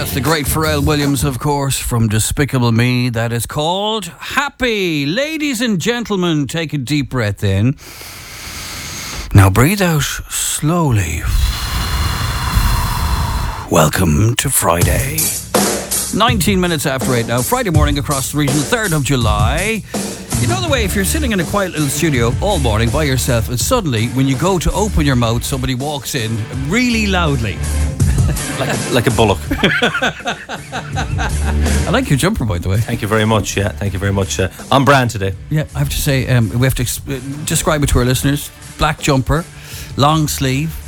That's the great Pharrell Williams, of course, from Despicable Me. That is called Happy. Ladies and gentlemen, take a deep breath in. Now breathe out slowly. Welcome to Friday. 19 minutes after 8 now. Friday morning across the region, 3rd of July. You know the way, if you're sitting in a quiet little studio all morning by yourself, and suddenly when you go to open your mouth, somebody walks in really loudly. like a bullock. I like your jumper, by the way. Thank you very much. Yeah, thank you very much. On brand today. Yeah, I have to say, we have to describe it to our listeners. Black jumper, long sleeve,